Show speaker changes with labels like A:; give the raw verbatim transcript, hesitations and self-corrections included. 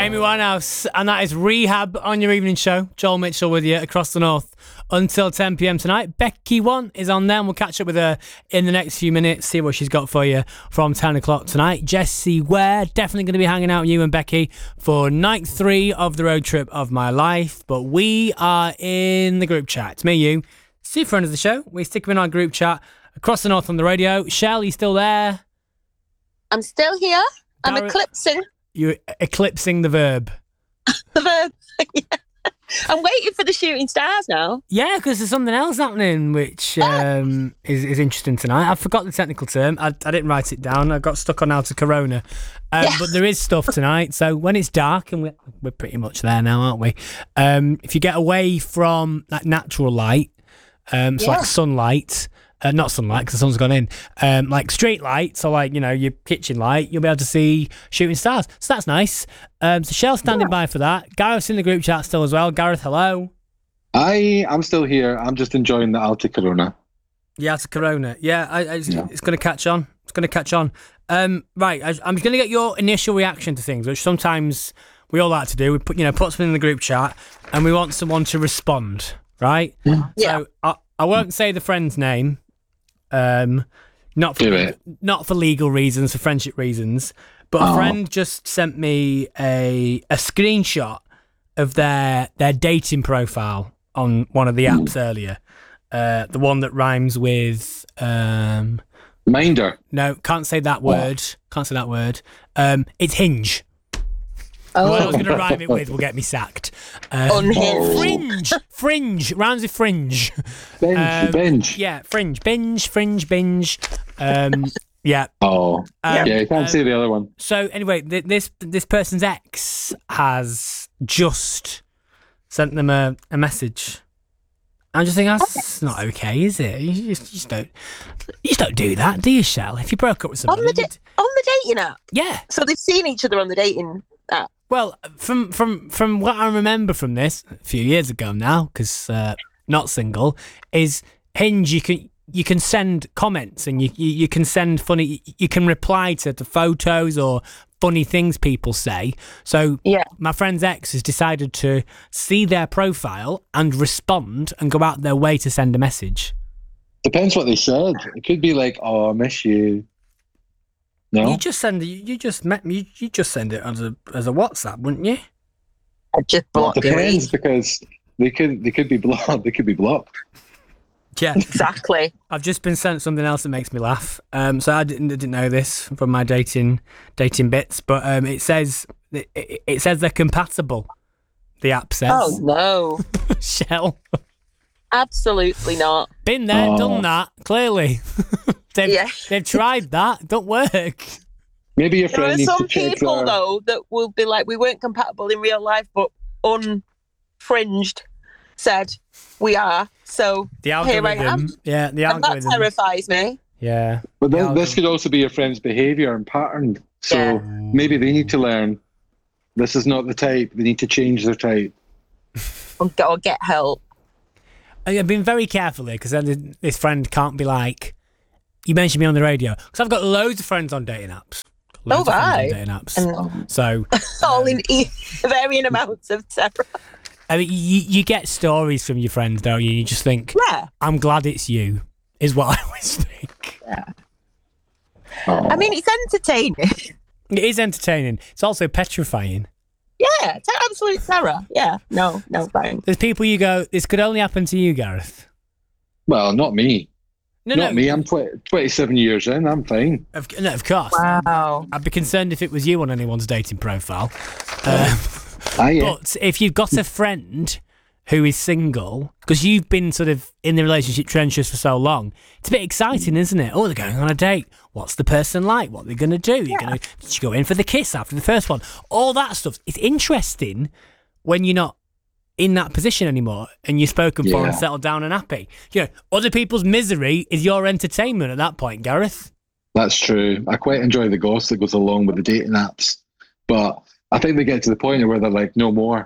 A: Amy Winehouse, and that is Rehab on your evening show. Joel Mitchell with you across the north until ten p.m. tonight. Becky One is on there, and we'll catch up with her in the next few minutes, see what she's got for you from ten o'clock tonight. Jessie Ware, definitely going to be hanging out with you and Becky for night three of the road trip of my life. But we are in the group chat. It's me, you, two friends of the show. We stick them in our group chat across the north on the radio. Shell, you still there?
B: I'm still here. I'm
A: Gareth,
B: eclipsing.
A: You're eclipsing the verb.
B: The verb. Yeah. I'm waiting for the shooting stars now.
A: Yeah, because there's something else happening which um, is, is interesting tonight. I forgot the technical term. I, I didn't write it down. I got stuck on Out of Corona. Um, yeah. But there is stuff tonight. So when it's dark, and we're, we're pretty much there now, aren't we? Um, if you get away from that natural light, um, so yeah. like sunlight, Uh, not sunlight because the sun's gone in, um, like street light, so like, you know, your kitchen light, you'll be able to see shooting stars. So that's nice. Um, so Shell's standing yeah. by for that. Gareth's in the group chat still as well. Gareth, hello.
C: I, I'm still here. I'm just enjoying the Alta Corona.
A: Yeah, Alta Corona. Yeah, I, I, it's, yeah. it's going to catch on. It's going to catch on. Um, right, I, I'm going to get your initial reaction to things, which sometimes we all like to do. We put, you know, put something in the group chat and we want someone to respond, right?
B: Yeah.
A: So I, I won't say the friend's name. Um, not for not for legal reasons, for friendship reasons. But oh. a friend just sent me a a screenshot of their their dating profile on one of the apps Ooh. earlier. Uh, the one that rhymes with um,
C: Minder.
A: No, can't say that word. What? Can't say that word. Um, it's Hinge.
B: Oh.
A: What I was going to rhyme it with will get me sacked. Um,
B: Unhinged.
A: Fringe. Fringe. Rhymes with fringe.
C: Binge.
A: Um,
C: binge.
A: Yeah, fringe. Binge, fringe, binge. Um, yeah.
C: Oh.
A: Um,
C: yeah, you can't
A: um,
C: say the other one.
A: So anyway, th- this this person's ex has just sent them a, a message. I'm just thinking, that's not okay, is it? You just, you just don't you just don't do that, do you, Shell? If you broke up with somebody.
B: On the, da- on the dating app?
A: Yeah.
B: So they've seen each other on the dating app?
A: Well, from from from what I remember from this a few years ago now, because uh, not single, is Hinge. You can you can send comments and you, you you can send funny. You can reply to the photos or funny things people say. So
B: yeah.
A: my friend's ex has decided to see their profile and respond and go out their way to send a message.
C: Depends what they said. It could be like, "Oh, I miss you." No,
A: you just send you, you just met you you just send it as a as a WhatsApp, wouldn't you?
B: I just blocked
C: well, it depends because they could they could be blocked. They could be blocked.
A: Yeah,
B: exactly.
A: I've just been sent something else that makes me laugh. Um, so I didn't didn't know this from my dating dating bits, but um, it says it, it says they're compatible. The app says.
B: Oh no,
A: Shell.
B: Absolutely not.
A: Been there,
C: oh.
A: done that. Clearly. They've,
B: yeah.
A: they've tried that. Don't work.
C: Maybe your friend
B: there are
C: needs
B: some
C: to check
B: people
C: their...
B: though that will be like, we weren't compatible in real life, but unfringed said we are. So
A: the algorithm,
B: here I am.
A: Yeah, the
B: algorithm. And that terrifies me.
A: Yeah.
C: But th- this could also be your friend's behaviour and pattern. So yeah. maybe they need to learn. This is not the type. They need to change their type.
B: Or, or get help.
A: I've been very careful here because then this friend can't be like, you mentioned me on the radio, because I've got loads of friends on dating apps. Loads
B: oh,
A: of
B: right.
A: dating apps.
B: And
A: so
B: all
A: um,
B: in e- varying amounts of terror.
A: I mean, you, you get stories from your friends, don't you? You just think,
B: yeah.
A: I'm glad it's you, is what I always think.
B: Yeah. Oh. I mean, it's entertaining.
A: It is entertaining. It's also petrifying.
B: Yeah, it's absolute terror. Yeah, no, no, fine.
A: There's people you go, this could only happen to you, Gareth.
C: Well, not me.
A: No,
C: not
A: no.
C: me. I'm twenty, twenty-seven years in. I'm fine.
A: Of, no, of course.
B: Wow.
A: I'd be concerned if it was you on anyone's dating profile. Um,
C: ah, yeah.
A: But if you've got a friend who is single, because you've been sort of in the relationship trenches for so long, it's a bit exciting, isn't it? Oh, they're going on a date. What's the person like? What are they going to do?
B: Yeah.
A: You're going to go in for the kiss after the first one. All that stuff. It's interesting when you're not in that position anymore and you're spoken for
C: yeah.
A: and settled down and happy. You know, other people's misery is your entertainment at that point, Gareth.
C: That's true. I quite enjoy the gossip that goes along with the dating apps, but I think they get to the point where they're like, no more.